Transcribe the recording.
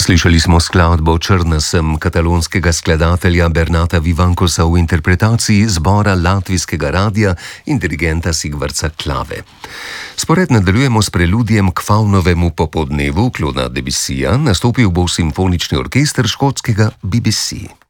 Slišali smo skladbo Črna sem katalonskega skladatelja Bernata Vivankosa v interpretaciji zbora Latvijskega radia in dirigenta Sigvarda Klave. Spored nadaljujemo s preludijem k Faunovemu popoldnevu Clauda Debussija, nastopil bo simfonični orkester škotskega BBC.